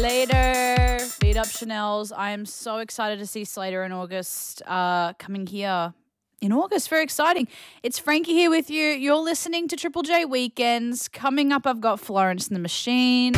Slater, Beat Up Chanel's. I am so excited to see Slater in August coming here in August. Very exciting. It's Frankie here with you. You're listening to Triple J Weekends. Coming up, I've got Florence and the Machine.